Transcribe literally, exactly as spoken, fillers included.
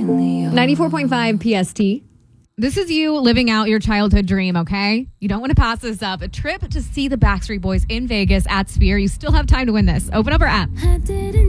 ninety-four point five P S T. This is you living out your childhood dream, okay? You don't want to pass this up. A trip to see the Backstreet Boys in Vegas at Sphere. You still have time to win this. Open up our app.